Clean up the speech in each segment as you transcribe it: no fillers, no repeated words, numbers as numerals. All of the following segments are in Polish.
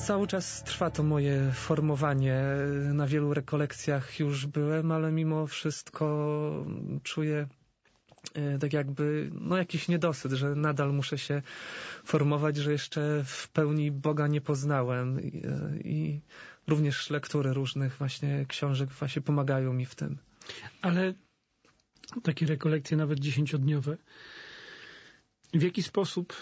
cały czas trwa to moje formowanie. Na wielu rekolekcjach już byłem, ale mimo wszystko czuję tak jakby jakiś niedosyt, że nadal muszę się formować, że jeszcze w pełni Boga nie poznałem i również lektury różnych właśnie książek właśnie pomagają mi w tym. Ale takie rekolekcje nawet 10-dniowe, w jaki sposób,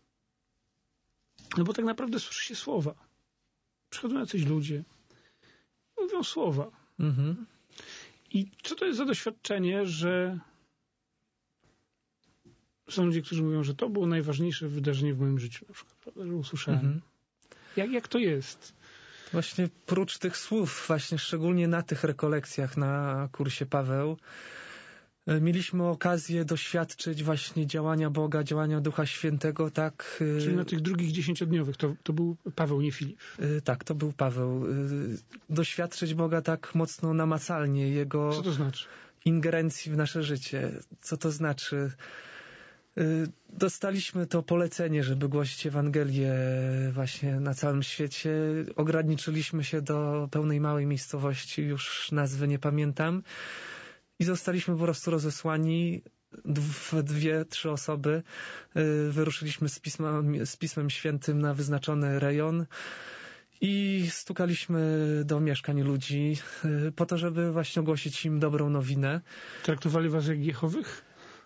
no bo tak naprawdę słyszy się słowa. Przychodzą jacyś ludzie, mówią słowa. Mhm. I co to jest za doświadczenie, że są ludzie, którzy mówią, że to było najważniejsze wydarzenie w moim życiu, na przykład, prawda, że usłyszałem. Mhm. Jak to jest? Właśnie prócz tych słów, właśnie szczególnie na tych rekolekcjach na kursie Paweł, mieliśmy okazję doświadczyć właśnie działania Boga, działania Ducha Świętego, tak... Czyli na tych drugich 10-dniowych to był Paweł, nie Filip. Tak, to był Paweł. Doświadczyć Boga tak mocno namacalnie, Jego... Co to znaczy? Ingerencji w nasze życie. Co to znaczy? Dostaliśmy to polecenie, żeby głosić Ewangelię właśnie na całym świecie. Ograniczyliśmy się do pełnej małej miejscowości, już nazwy nie pamiętam. I zostaliśmy po prostu rozesłani, 2-3 osoby. Wyruszyliśmy z Pismem Świętym na wyznaczony rejon i stukaliśmy do mieszkań ludzi po to, żeby właśnie ogłosić im dobrą nowinę. Traktowali was jak Jehowych?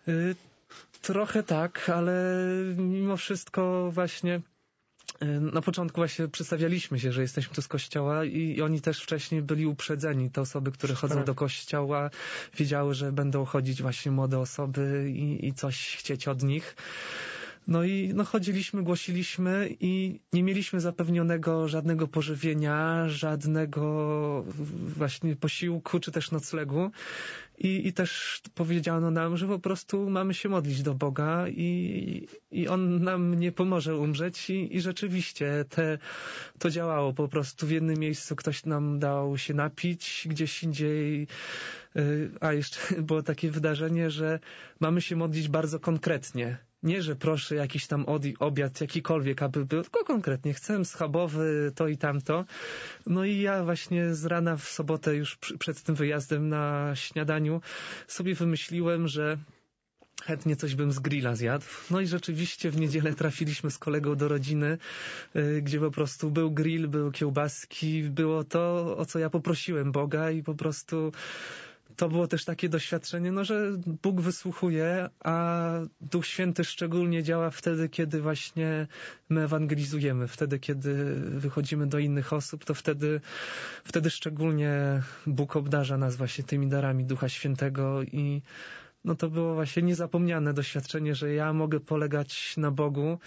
Trochę tak, ale mimo wszystko właśnie na początku właśnie przedstawialiśmy się, że jesteśmy tu z kościoła i oni też wcześniej byli uprzedzeni. Te osoby, które chodzą do kościoła, wiedziały, że będą chodzić właśnie młode osoby i coś chcieć od nich. No i chodziliśmy, głosiliśmy i nie mieliśmy zapewnionego żadnego pożywienia, żadnego właśnie posiłku, czy też noclegu. I też powiedziano nam, że po prostu mamy się modlić do Boga i On nam nie pomoże umrzeć i rzeczywiście to działało. Po prostu w jednym miejscu ktoś nam dał się napić, gdzieś indziej, a jeszcze było takie wydarzenie, że mamy się modlić bardzo konkretnie. Nie, że proszę jakiś tam obiad, jakikolwiek, aby był, tylko konkretnie chcę schabowy, to i tamto. No i ja właśnie z rana w sobotę już przed tym wyjazdem na śniadaniu sobie wymyśliłem, że chętnie coś bym z grilla zjadł. No i rzeczywiście w niedzielę trafiliśmy z kolegą do rodziny, gdzie po prostu był grill, były kiełbaski, było to, o co ja poprosiłem Boga i po prostu to było też takie doświadczenie, że Bóg wysłuchuje, a Duch Święty szczególnie działa wtedy, kiedy właśnie my ewangelizujemy, wtedy, kiedy wychodzimy do innych osób, to wtedy szczególnie Bóg obdarza nas właśnie tymi darami Ducha Świętego i to było właśnie niezapomniane doświadczenie, że ja mogę polegać na Bogu,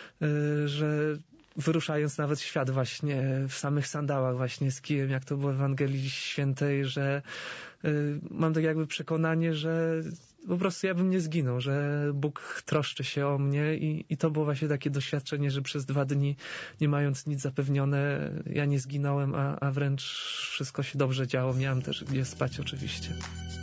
że wyruszając nawet w świat właśnie w samych sandałach właśnie z kijem, jak to było w Ewangelii Świętej, że mam tak jakby przekonanie, że po prostu ja bym nie zginął, że Bóg troszczy się o mnie i to było właśnie takie doświadczenie, że przez 2 dni, nie mając nic zapewnione, ja nie zginąłem, a wręcz wszystko się dobrze działo. Miałem też gdzie spać oczywiście.